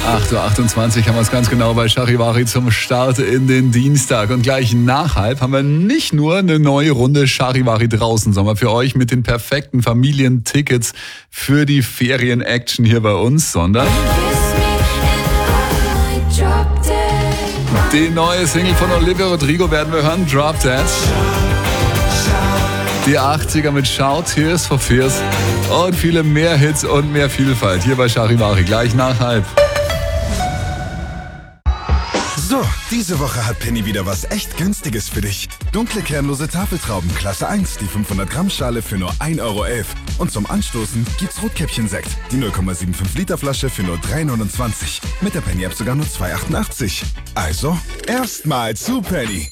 8.28 Uhr haben wir es ganz genau bei Charivari zum Start in den Dienstag. Und gleich nach halb haben wir nicht nur eine neue Runde Charivari draußen, sondern für euch mit den perfekten Familientickets für die Ferien-Action hier bei uns, sondern die neue Single von Olivia Rodrigo werden wir hören, Drop Dead. Die 80er mit Shout, Tears for Fears und viele mehr Hits und mehr Vielfalt hier bei Charivari gleich nach halb. So, diese Woche hat Penny wieder was echt Günstiges für dich. Dunkle kernlose Tafeltrauben Klasse 1, die 500 Gramm Schale für nur 1,11 €. Und zum Anstoßen gibt's Rotkäppchen-Sekt, die 0,75 Liter Flasche für nur 3,29 €. Mit der Penny-App sogar nur 2,88 €. Also, erstmal zu Penny.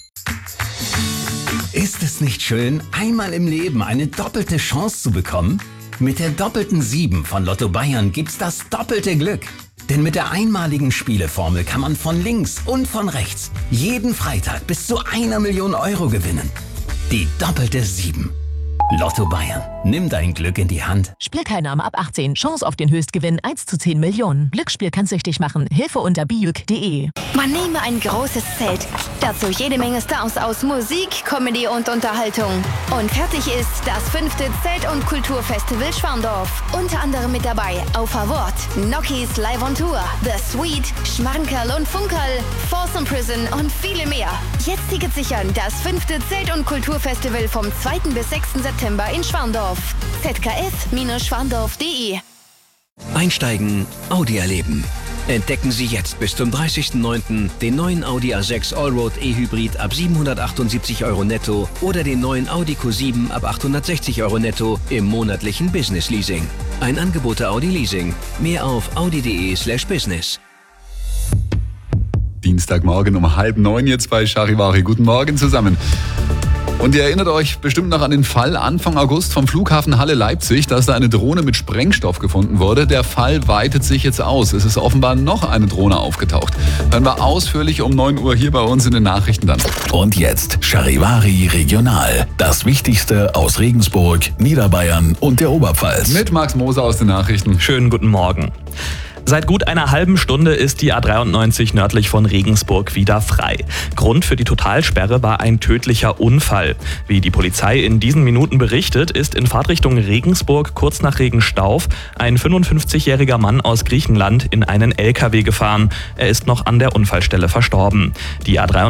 Ist es nicht schön, einmal im Leben eine doppelte Chance zu bekommen? Mit der doppelten 7 von Lotto Bayern gibt's das doppelte Glück. Denn mit der einmaligen Spieleformel kann man von links und von rechts jeden Freitag bis zu 1 Million € gewinnen. Die doppelte 7. Lotto Bayern. Nimm dein Glück in die Hand. Spielteilnahme ab 18. Chance auf den Höchstgewinn 1 zu 10 Millionen. Glücksspiel kann süchtig machen. Hilfe unter biuk.de. Man nehme ein großes Zelt. Dazu jede Menge Stars aus Musik, Comedy und Unterhaltung. Und fertig ist das 5. Zelt- und Kulturfestival Schwandorf. Unter anderem mit dabei Auf Award, Nokis Live on Tour, The Sweet, Schmankerl und Funkerl, Folsom Prison und viele mehr. Jetzt Tickets sichern. Das 5. Zelt- und Kulturfestival vom 2. bis 6. September in Schwandorf. zkf-schwandorf.de. Einsteigen, Audi erleben. Entdecken Sie jetzt bis zum 30.09. den neuen Audi A6 Allroad E-Hybrid ab 778 € netto oder den neuen Audi Q7 ab 860 € netto im monatlichen Business Leasing. Ein Angebot der Audi Leasing. Mehr auf audi.de/business. Dienstagmorgen um 8:30 jetzt bei Charivari. Guten Morgen zusammen. Und ihr erinnert euch bestimmt noch an den Fall Anfang August vom Flughafen Halle-Leipzig, dass da eine Drohne mit Sprengstoff gefunden wurde. Der Fall weitet sich jetzt aus. Es ist offenbar noch eine Drohne aufgetaucht. Hören wir ausführlich um 9 Uhr hier bei uns in den Nachrichten dann. Und jetzt Charivari Regional. Das Wichtigste aus Regensburg, Niederbayern und der Oberpfalz. Mit Max Moser aus den Nachrichten. Schönen guten Morgen. Seit gut einer halben Stunde ist die A93 nördlich von Regensburg wieder frei. Grund für die Totalsperre war ein tödlicher Unfall. Wie die Polizei in diesen Minuten berichtet, ist in Fahrtrichtung Regensburg kurz nach Regenstauf ein 55-jähriger Mann aus Griechenland in einen LKW gefahren. Er ist noch an der Unfallstelle verstorben. Die A93